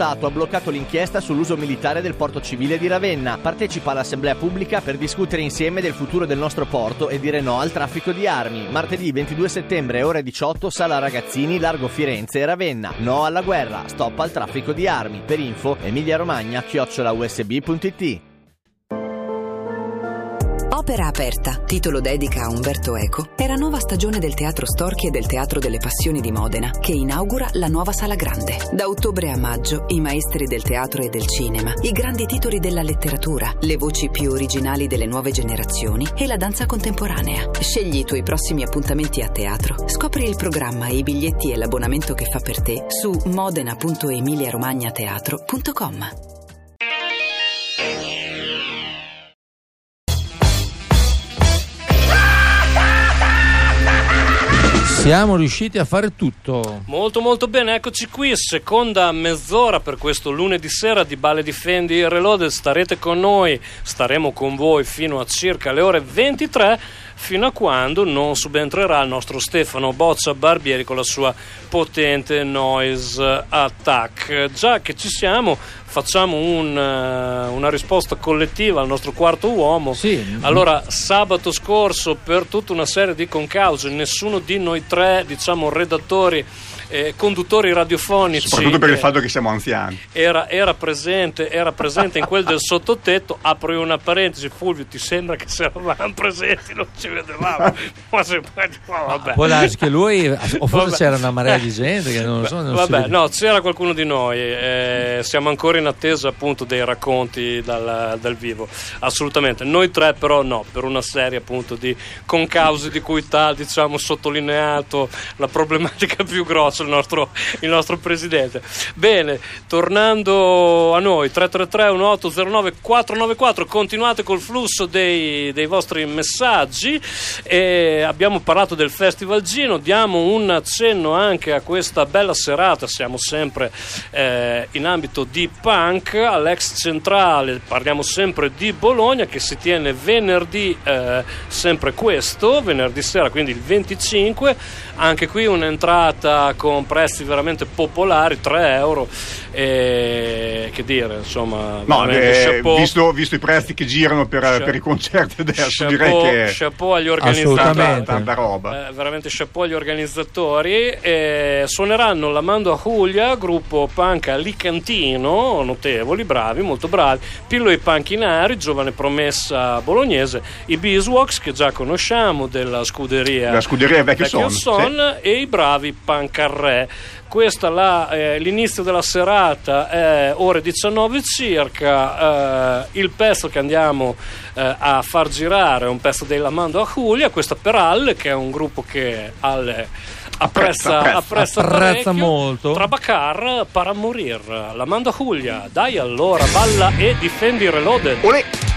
Stato ha bloccato l'inchiesta sull'uso militare del porto civile di Ravenna. Partecipa all'assemblea pubblica per discutere insieme del futuro del nostro porto e dire no al traffico di armi. Martedì 22 settembre, ore 18, Sala Ragazzini, Largo Firenze e Ravenna. No alla guerra, stop al traffico di armi. Per info emiliaromagna@usb.it. Opera aperta, titolo dedica a Umberto Eco, è la nuova stagione del Teatro Storchi e del Teatro delle Passioni di Modena, che inaugura la nuova Sala Grande. Da ottobre a maggio, i maestri del teatro e del cinema, i grandi titoli della letteratura, le voci più originali delle nuove generazioni e la danza contemporanea. Scegli i tuoi prossimi appuntamenti a teatro. Scopri il programma, i biglietti e l'abbonamento che fa per te su modena.emiliaromagnateatro.com. Siamo riusciti a fare tutto. Molto molto bene, eccoci qui, seconda mezz'ora per questo lunedì sera di Balle Difendi Reloaded. Starete con noi, staremo con voi fino a circa le ore 23, fino a quando non subentrerà il nostro Stefano Boccia Barbieri con la sua potente noise attack. Già che ci siamo, facciamo una risposta collettiva al nostro quarto uomo. Sì. Allora, sabato scorso, per tutta una serie di concause, nessuno di noi tre, diciamo redattori, conduttori radiofonici, soprattutto per il fatto che siamo anziani, era presente in quel del sottotetto. Apro una parentesi: Fulvio, ti sembra che se eravamo presenti non ci vedevamo? Vabbè. Può darsi che lui, o forse c'era una marea di gente che non lo so. Vabbè, no, c'era qualcuno di noi. Siamo ancora in attesa appunto dei racconti dal vivo. Assolutamente. Noi tre però no, per una serie appunto di concause di cui diciamo sottolineato la problematica più grossa il nostro presidente. Bene, tornando a noi, 333-1809-494, continuate col flusso dei vostri messaggi. Abbiamo parlato del Festival Gino, diamo un accenno anche a questa bella serata, siamo sempre in ambito di punk, all'ex centrale, parliamo sempre di Bologna, che si tiene venerdì, sempre venerdì sera, quindi il 25, anche qui un'entrata con prezzi veramente popolari, €3, che dire, insomma, no, visto i prezzi che girano per i concerti adesso, direi che chapeau agli organizzatori, tanta roba, veramente chapeau agli organizzatori. Suoneranno la Mando a Julia, gruppo punk alicantino, notevoli, bravi, molto bravi, Pillo e i Panchinari, giovane promessa bolognese, i Beeswax, che già conosciamo, della scuderia Vecchio Son, e i bravi Pancarre. Questa l'inizio della serata è ore 19 circa. Il pezzo che andiamo a far girare è un pezzo dei La Mando a Julia, questa per Alle, che è un gruppo che Alle apprezza molto. Trabacar para morir. La Mando a Julia, dai allora, balla e difendi Reloaded. Olè.